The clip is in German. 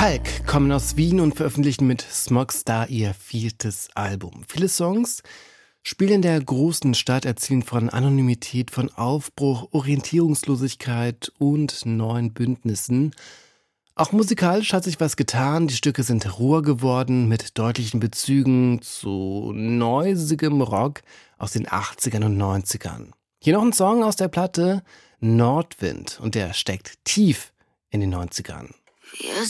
Hulk kommen aus Wien und veröffentlichen mit Smogstar ihr 4. Album. Viele Songs spielen in der großen Stadt, erzählen von Anonymität, von Aufbruch, Orientierungslosigkeit und neuen Bündnissen. Auch musikalisch hat sich was getan. Die Stücke sind roher geworden mit deutlichen Bezügen zu neusigem Rock aus den 80ern und 90ern. Hier noch ein Song aus der Platte Nordwind und der steckt tief in den 90ern. Wir